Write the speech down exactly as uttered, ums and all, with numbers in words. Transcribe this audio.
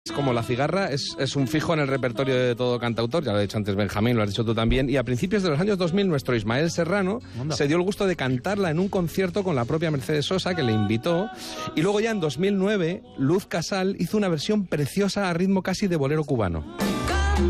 Como la cigarra, es, es un fijo en el repertorio de todo cantautor, ya lo ha dicho antes Benjamín, lo has dicho tú también, y a principios de los años dos mil nuestro Ismael Serrano Onda. se dio el gusto de cantarla en un concierto con la propia Mercedes Sosa, que le invitó, y luego ya en dos mil nueve Luz Casal hizo una versión preciosa a ritmo casi de bolero cubano.